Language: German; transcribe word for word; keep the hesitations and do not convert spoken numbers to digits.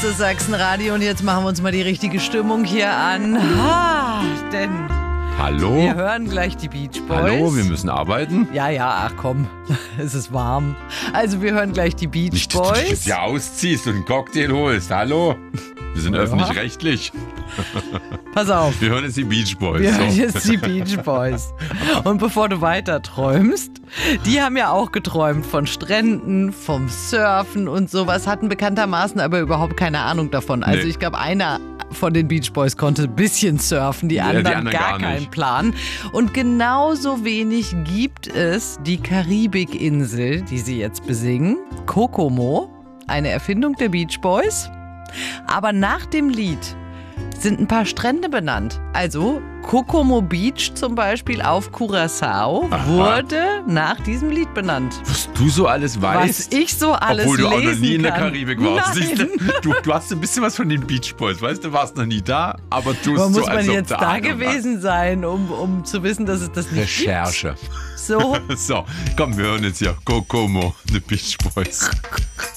das Sachsenradio und jetzt machen wir uns mal die richtige Stimmung hier an. Ah, denn Hallo? wir hören gleich die Beach Boys. Hallo, wir müssen arbeiten. Ja, ja, ach komm, es ist warm. Also wir hören gleich die Beach Nicht, dass du dich Boys. jetzt hier ausziehst und einen Cocktail holst. Hallo? Wir sind Ja. öffentlich-rechtlich. Pass auf. Wir hören jetzt die Beach Boys. Wir hören So. jetzt die Beach Boys. Und bevor du weiter träumst, die haben ja auch geträumt von Stränden, vom Surfen und sowas, hatten bekanntermaßen aber überhaupt keine Ahnung davon. Also Nee. ich glaube, einer von den Beach Boys konnte ein bisschen surfen, die Ja, die anderen, anderen gar, gar keinen nicht. Plan. Und genauso wenig gibt es die Karibikinsel, die sie jetzt besingen, Kokomo, eine Erfindung der Beach Boys. Aber nach dem Lied sind ein paar Strände benannt. Also Kokomo Beach zum Beispiel auf Curaçao Aha. wurde nach diesem Lied benannt. Was du so alles weißt. Was ich so alles Obwohl du auch noch lesen nie in der kann. Karibik warst. Nein. Siehst du, du, du hast ein bisschen was von den Beach Boys. Weißt du, warst noch nie da, aber tust Aber so, muss man als ob jetzt du da Ahnung gewesen sein, um, um zu wissen, dass es das hast. nicht Recherche. gibt? So. So, komm, wir hören jetzt hier Kokomo, The Beach Boys.